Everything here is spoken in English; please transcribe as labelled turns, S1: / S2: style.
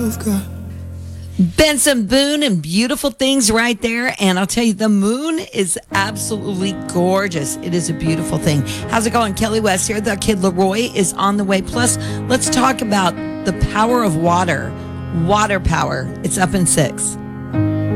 S1: of God.
S2: Benson Boone and Beautiful Things right there. And I'll tell you, the moon is absolutely gorgeous. It is a beautiful thing. How's it going? Kelly West here. The kid Leroy is on the way. Plus, let's talk about the power of water. Water power. It's up in 6.